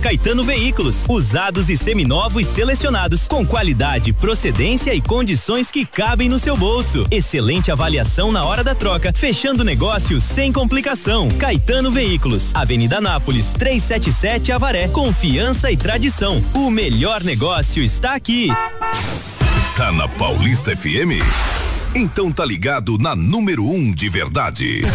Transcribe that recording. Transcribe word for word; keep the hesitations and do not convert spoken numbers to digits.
Caetano Veículos. Usados e seminovos selecionados com qualidade, procedência e condições que cabem no seu bolso. Excelente avaliação na hora da troca, fechando negócio sem complicação. Caetano Veículos, Avenida Nápoles, trezentos e setenta e sete Avaré. Confiança e tradição. O melhor negócio está aqui. Tá na Paulista F M? Então tá ligado na número um de verdade.